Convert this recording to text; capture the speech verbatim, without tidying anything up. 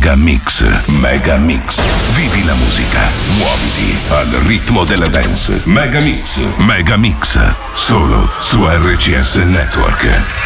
Mega Mix. Mega Mix. Vivi la musica. Muoviti al ritmo della dance. Mega Mix. Mega Mix. Solo su R C S Network.